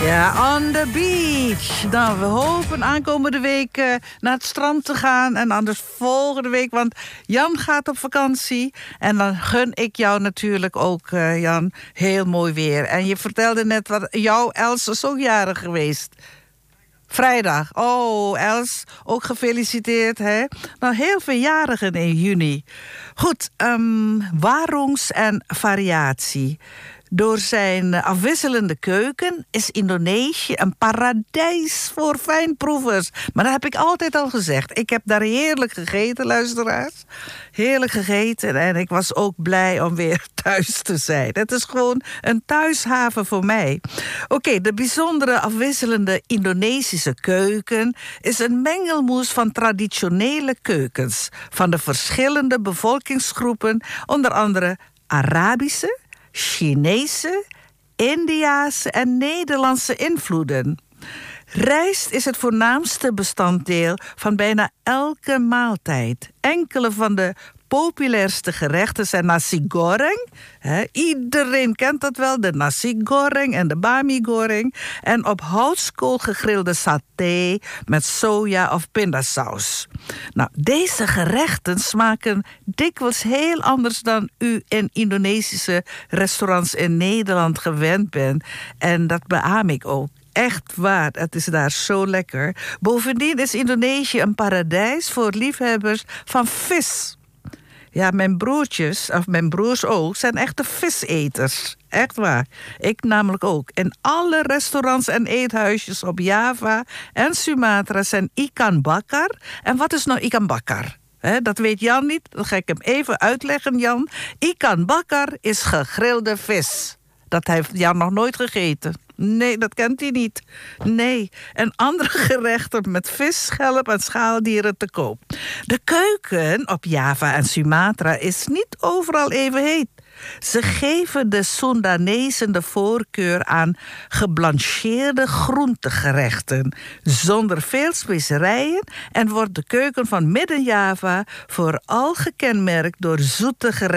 Ja, on the beach. Nou, we hopen aankomende week naar het strand te gaan. En anders volgende week, want Jan gaat op vakantie. En dan gun ik jou natuurlijk ook, Jan, heel mooi weer. En je vertelde net wat jouw Els is ook jarig geweest. Vrijdag. Oh, Els, ook gefeliciteerd, hè? Nou, heel veel jarigen in juni. Goed, warungs en variatie. Door zijn afwisselende keuken is Indonesië een paradijs voor fijnproevers. Maar dat heb ik altijd al gezegd. Ik heb daar heerlijk gegeten, luisteraars. Heerlijk gegeten en ik was ook blij om weer thuis te zijn. Het is gewoon een thuishaven voor mij. Oké, de bijzondere afwisselende Indonesische keuken is een mengelmoes van traditionele keukens van de verschillende bevolkingsgroepen, onder andere Arabische, Chinese, Indiase en Nederlandse invloeden. Rijst is het voornaamste bestanddeel van bijna elke maaltijd. Enkele van de populairste gerechten zijn nasi goreng. Iedereen kent dat wel, de nasi goreng en de bami goreng. En op houtskool gegrilde saté met soja of pindasaus. Nou, deze gerechten smaken dikwijls heel anders dan u in Indonesische restaurants in Nederland gewend bent. En dat beaam ik ook. Echt waar, het is daar zo lekker. Bovendien is Indonesië een paradijs voor liefhebbers van vis. Ja, mijn broertjes, of mijn broers ook, zijn echte viseters. Echt waar. Ik namelijk ook. In alle restaurants en eethuisjes op Java en Sumatra zijn ikan bakar. En wat is nou ikan bakar? Dat weet Jan niet. Dan ga ik hem even uitleggen, Jan. Ikan bakar is gegrilde vis. Dat heeft Jan nog nooit gegeten. Nee, dat kent hij niet. Nee. En andere gerechten met vis, schelp en schaaldieren te koop. De keuken op Java en Sumatra is niet overal even heet. Ze geven de Soendanezen de voorkeur aan geblancheerde groentegerechten, zonder veel specerijen, en wordt de keuken van Midden-Java vooral gekenmerkt door zoete gerechten